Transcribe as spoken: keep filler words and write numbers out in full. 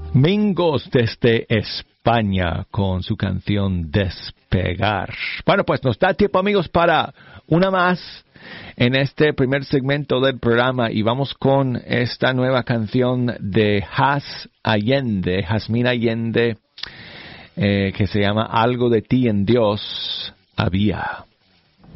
Mingos desde España con su canción Despegar. Bueno, pues nos da tiempo, amigos, para una más en este primer segmento del programa y vamos con esta nueva canción de Jaz Allende, Jazmín Allende, eh, que se llama Algo de ti en Dios había.